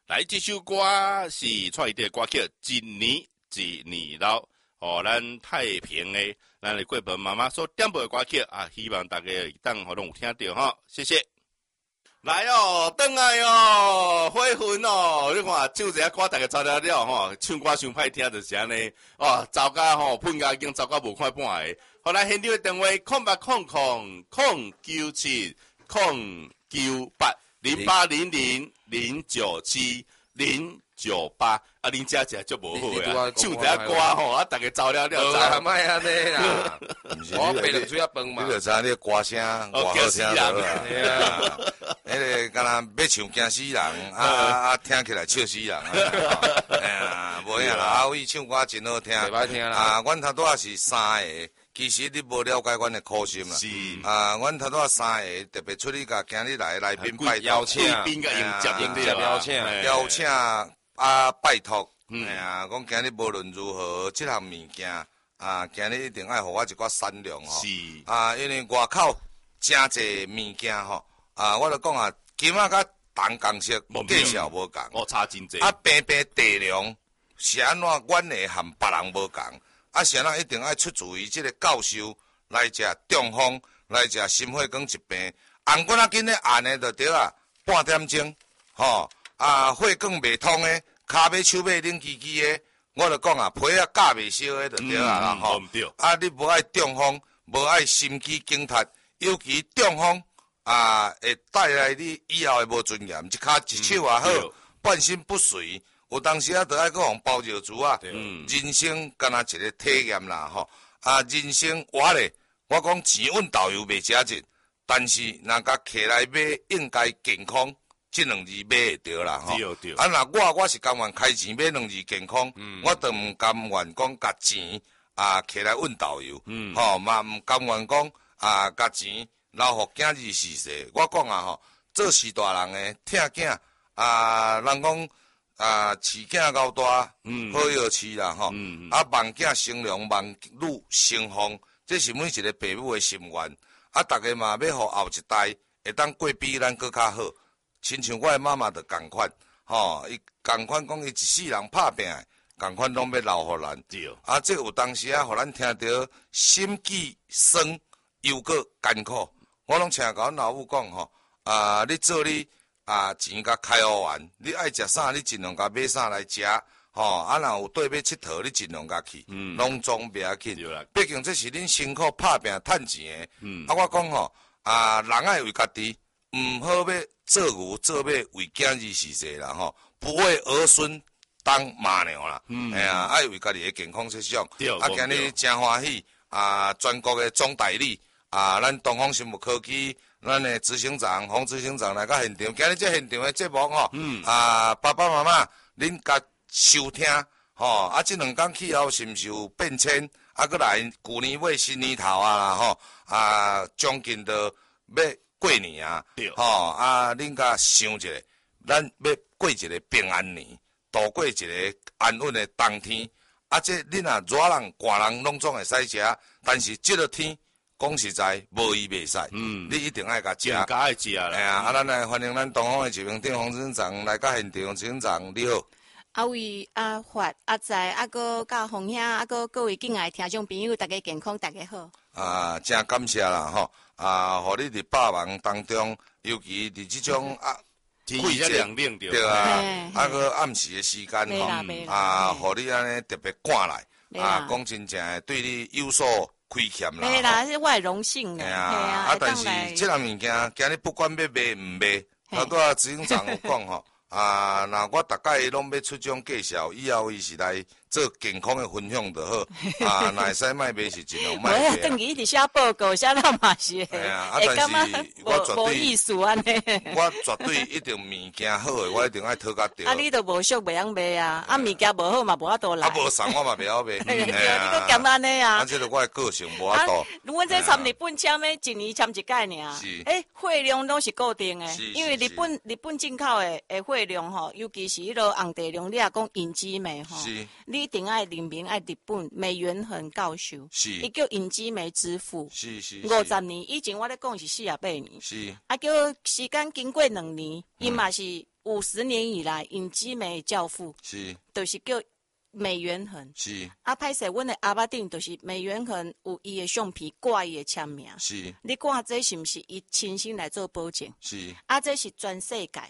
来，这首歌是蔡依林的歌曲《一年一年老》，咱太平的，咱的贵婆妈妈所点播的歌曲啊，希望大家当互拢有听到哈，谢谢。来哦，转来哦，火魂哦，你看唱一下歌，大家知了了吼，唱歌伤歹听就是安尼，走甲吼，喷甲已经走甲无看半个。后来现场的电话08000970970980009798恁遮食足无好啊，唱一下歌吼，大家走了了。 莫安尼啦，我白两水仔饭嘛。 你就知影你歌声偌好听啦。迄个敢若要唱惊死人，听起来笑死人。哎呀，无影啦，阿伟唱歌真好听。 袂听啦。 阮头拄仔是3个，其实你无了解阮的苦心啦。 是。 阮头拄仔3个特别出去甲今日来宾拜托， 邀请宾甲迎接邀请。拜托，哎呀，讲今日无论如何，这项物件今日一定爱互我一寡善良吼。 是。 因为外口真侪物件吼，我就讲今仔甲东港式介绍无共， 差真济。 平平地量是安怎，阮会含别人无共，是安怎一定爱出自于这个教授来食中风，来食心血管疾病，红棍紧咧按的就对半点钟，吼。血管未通的，骹尾手尾冷叽叽的，我就讲皮教未烧的就对啦吼。你无爱中风，无爱心肌梗塞，尤其中风会带来你以后的无尊严，一骹一手也好，半身不遂。有当时就爱讲包尿珠人生敢若一个体验啦吼。人生活咧，我讲钱阮导游袂遮钱，但是若甲摕来买，应该健康。这2字买会着啦吼，若我是甘愿开钱买2字健康，我都唔甘愿讲甲钱摕来运导游，吼嘛唔甘愿讲甲钱留互囝儿逝世。我讲吼，做事大人诶，疼囝人讲饲囝够大，好药饲啦吼，望囝生龙，望女生凤，这是每一个父母诶心愿。大家嘛要互后一代会当过比咱搁较好。亲像我的妈妈就共款，伊共款讲伊一世人拍拼，共款拢要留互咱。这有当时互咱听到心悸酸又搁艰苦，我拢请甲阮老母讲吼，你做你钱甲开好完，你爱食啥，你尽量甲买啥来食，若有缀要佚佗，你尽量甲去，拢总袂要紧。毕竟这是恁辛苦拍拼趁钱的。我讲吼，人爱为家己，唔好要。做牛做马为囝儿逝世啦吼，不为儿孙当马娘啦。哎呀，爱为家己的健康设想。今日真欢喜全国的总代理咱东方生物科技，咱的执行长黄执行长来到现场。今日这现场的节目吼，爸爸妈妈恁甲收听吼，这2天气候是毋是有变迁？搁来旧年尾新年头啦吼，将近都要。过年恁甲想一下，咱要过一个平安年，度过一个安稳的冬天。这恁热人、寒人拢总会使食，但是这个天讲实在无伊袂使。你一定爱甲食。 爱食啦。 咱来欢迎咱东方的疾病店黄执行长来到现场，执行长你好。 阿伟、阿发、阿财、搁甲洪兄、搁各位敬爱听众朋友，大家健康，大家好。 真感谢啦吼。互你伫百忙当中，尤其伫即种季节对搁暗时的时间吼，互你安尼特别赶来，讲真正诶，对你有所亏欠啦。 对啦，是我的荣幸啦。 但是即项物件，今日不管要卖唔卖，拄执行长有讲吼，那我大概拢要出种介绍，以后伊是来做健康的分享就好。若会使卖卖是尽量卖。 我等于一直写报告，写到嘛是。 但是我绝对无意思安尼。 我绝对一定物件好的，我一定爱讨价着。 你都无俗袂晓卖啊，物件无好嘛无法度来。 无送我嘛袂晓卖。 你搁咸安尼啊？ 这个我的个性无法度。 阮这参日本签的1年签一届尔。 是。 货量拢是固定的，因为日本进口的货量吼，尤其是迄个红地量，你若讲引基煤吼，你一定爱人民爱日本美元很高收，伊叫引基煤支付，50年以前我咧讲是48年， 是， 叫时间经过2年，伊嘛是 50年以来隐基美教父， 是， 就是叫美元恒。 是。 歹势，阮的阿爸顶就是美元恒有伊的相片挂伊的签名。 是。 你看这是毋是伊亲身来做保证？ 是。 这是全世界